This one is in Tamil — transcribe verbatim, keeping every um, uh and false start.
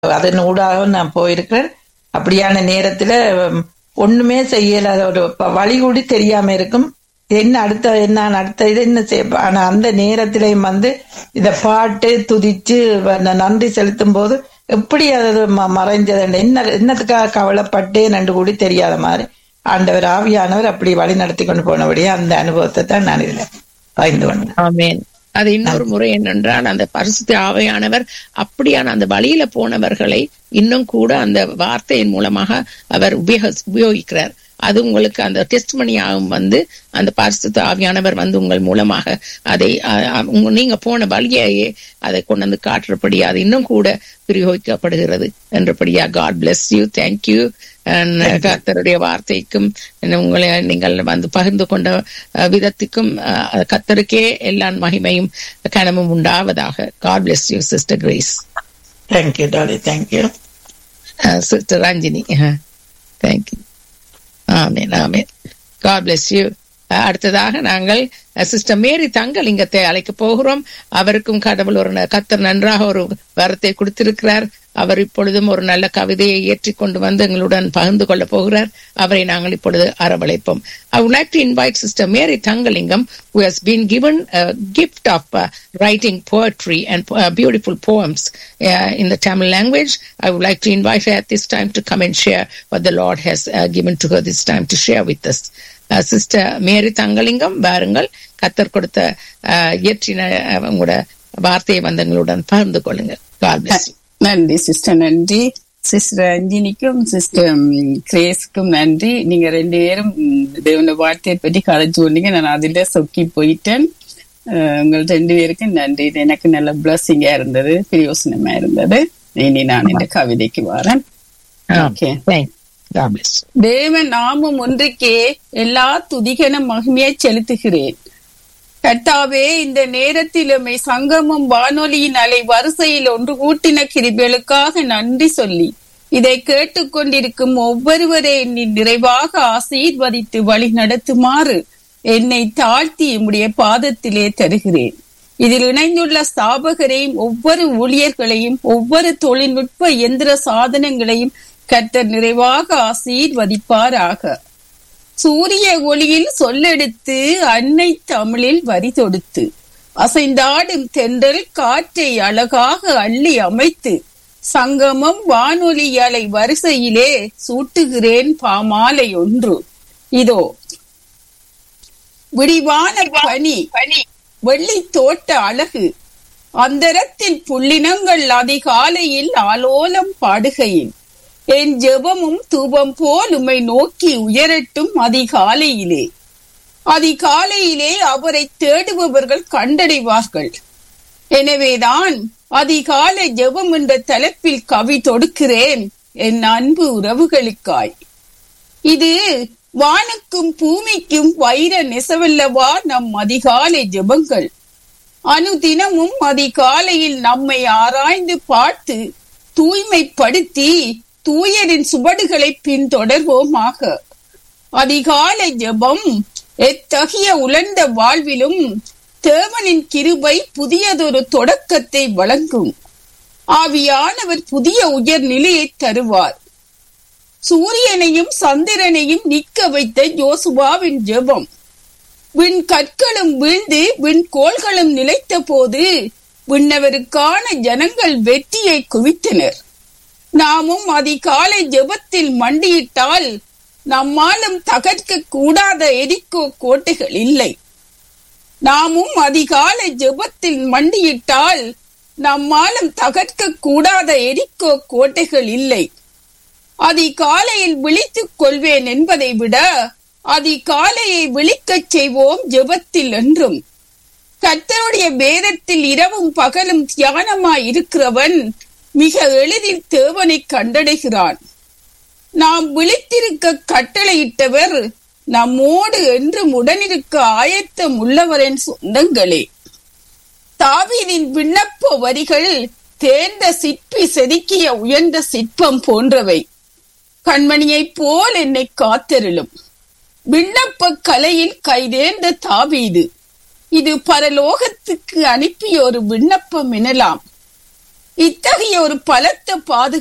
அதன் ஊடாக நான் போயிருக்கிறேன். அப்படியான நேரத்துல ஒண்ணுமே செய்யல, ஒரு வழி கூடி தெரியாம இருக்கும். என்ன அடுத்த என்ன அடுத்த இது என்ன செய்ய. ஆனா அந்த நேரத்திலையும் வந்து இத பாட்டு துதிச்சு நன்றி செலுத்தும் போது எப்படி அது மறைஞ்சது, என்ன என்னத்துக்காக கவலைப்பட்டே நண்டு கூடி தெரியாத மாதிரி ஆண்டவர் ஆவியானவர் அப்படி வழி நடத்தி கொண்டு போனபடியே அந்த அனுபவத்தை தான் நான் இதுல பகிர்ந்து கொண்டேன். ஆமென். அது இன்னொரு முறை என்னென்றால், அந்த பரிசுத்த ஆவியானவர் அப்படியான அந்த வழியில போனவர்களை இன்னும் கூட அந்த வார்த்தையின் மூலமாக அவர் உபயோக உபயோகிக்கிறார். அது உங்களுக்கு அந்த டெஸ்ட்மணியாகவும் வந்து அந்த பரிசுத்த ஆவியானவர் வந்து உங்கள் மூலமாக அதை நீங்க போன வழியையே அதை கொண்டு வந்து காட்டுறபடி அது இன்னும் கூட பிரயோகிக்கப்படுகிறது என்றபடியா. God bless you, thank you. கர்த்தருடைய வார்த்தைக்கும் உங்களை நீங்கள் வந்து பகிர்ந்து கொண்ட விதத்துக்கும் கர்த்தருக்கே எல்லா மகிமையும் கனமும் உண்டாவதாக. God bless you sister grace. Thank you tally, thank you sister Ranjini. Thank you. Amen, amen. God bless you. அடுத்ததாக நாங்கள் சிஸ்டர் மேரி தங்கலிங்கத்தை அழைக்க போகிறோம். அவருக்கும் கடவுள் ஒரு கர்த்தர் நன்றாக ஒரு வரத்தை கொடுத்திருக்கிறார். அவர் இப்பொழுதும் ஒரு நல்ல கவிதையை ஏற்றி கொண்டு வந்து எங்களுடன் பகிர்ந்து கொள்ள போகிறார். அவரை நாங்கள் இப்பொழுது அரவழைப்போம். I would like to invite Sister Mary Thangalingam, who has been given a gift of uh, writing poetry and uh, beautiful poems uh, in the Tamil language. I would like to invite her at this time to come and share what the Lord has uh, given to her this time to share with us. Sister மேரி தங்கலிங்கம், வாருங்கள். கத்தர் கொடுத்த இயற்றின உங்களோட வார்த்தையை வந்து எங்களுடன் பகிர்ந்து கொள்ளுங்க. நன்றி சிஸ்டர். நன்றி சிஸ்டர் ரஞ்சினிக்கும் சிஸ்டர் கிரேஸ்க்கும் நன்றி. நீங்க ரெண்டு பேரும் தேவன வார்த்தையை பற்றி கதைச்சு கொண்டீங்க. நான் அதுல சொக்கி போயிட்டேன். உங்கள் ரெண்டு பேருக்கும் நன்றி. இது எனக்கு நல்ல பிளஸிங்கா இருந்தது, பிரயோசனமா இருந்தது. இனி நான் இந்த கவிதைக்கு வரேன். ஓகே. தேவன் நாமும் ஒன்றுக்கே எல்லா துதிகன மகிமையை செலுத்துகிறேன். கர்த்தாவே, இந்த நேரத்தில் உம்மை சங்கமம் வானொலியின் அலை வரிசையில் ஒன்று கூட்டின கிருபைகளுக்காக நன்றி சொல்லி இதை கேட்டுக்கொண்டிருக்கும் ஒவ்வொருவரை என்னை நிறைவாக ஆசீர்வதித்து வழி நடத்துமாறு என்னை தாழ்த்தி உம்முடைய பாதத்திலே தருகிறேன். இதில் இணைந்துள்ள ஸ்தாபகரையும் ஒவ்வொரு ஊழியர்களையும் ஒவ்வொரு தொழில்நுட்ப எந்திர சாதனங்களையும் கர்த்தர் நிறைவாக ஆசீர்வதிப்பாராக. சூரிய ஒளியில் சொல்லெடுத்து அன்னை தமிழில் வரி தொடுத்து அசைந்தாடும் தென்றல் காற்றை அழகாக அள்ளி அமைத்து சங்கமம் வானொலி அலை வரிசையிலே சூட்டுகிறேன் பாமாலை ஒன்று. இதோ விடிவான பனி, வெள்ளி தோட்ட அழகு, அந்தரத்தில் புள்ளினங்கள் அதிகாலையில் ஆலோலம் பாடுகையில் என் ஜெபமும் தூபம் போல் உம்மை நோக்கி உயரட்டும் அதிகாலையிலே. அதிகாலையிலே அவரை தேடுபவர்கள் கண்டடைவார்கள். எனவேதான் அதிகாலை ஜெபம் என்ற தலைப்பில் கவி தொடுக்கிறேன் என் அன்பு உறவுகளுக்காய். இது வானுக்கும் பூமிக்கும் வைர நெசவல்லவா நம் அதிகாலை ஜெபங்கள். அனுதினமும் அதிகாலையில் நம்மை ஆராய்ந்து பார்த்து தூய்மைப்படுத்தி தூயரின் சுவடுகளை பின்தொடர்வோமாக. அதிகாலை ஜெபம் எத்தகைய உலர்ந்த வாழ்விலும் தேவனின் கிருபை புதியதொரு தொடக்கத்தை வழங்கும். ஆவியானவர் புதிய உயர் நிலையை தருவார். சூரியனையும் சந்திரனையும் நிற்க வைத்த யோசுவாவின் ஜெபம். விண் கற்களும் வீழ்ந்து விண் கோள்களும் நிலைத்த போது விண்ணவருக்கான ஜனங்கள் வெற்றியை குவித்தனர். நாமும் அதிகாலை ஜெபத்தில் மண்டியிட்டால் நம்மாலும் தகர்க்க கூடாத எரிக்கோ கோட்டைகள் இல்லை. நாமும் அதிகாலை ஜெபத்தில் மண்டியிட்டால் நம்மாலும் தகர்க்க கூடாத எரிக்கோ கோட்டைகள் இல்லை. அதிகாலையில் விழித்துக் கொள்வேன் என்பதை விட அதிகாலையை விழிக்கச் செய்வோம் ஜெபத்தில் என்றும். கர்த்தருடைய வேதத்தில் இரவும் பகலும் தியானமாய் இருக்கிறவன் மிக எளிதில் தேவனை கண்டடைகிறான். நாம் விழித்திருக்க கட்டளையிட்டவர் நம்மோடு என்றும் உடனிருக்க ஆயத்தம் உள்ளவரின் சொந்தங்களே. தாவீதின் விண்ணப்ப வரிகள் தேர்ந்த சிற்பி செதுக்கிய உயர்ந்த சிற்பம் போன்றவை. கண்மணியை போல் என்னை காத்தருளும். விண்ணப்ப கலையில் கைதேர்ந்த தாவீது இது பரலோகத்துக்கு அனுப்பிய ஒரு விண்ணப்பம் எனலாம். இத்தகைய ஒரு பலத்த பாதுகாப்பு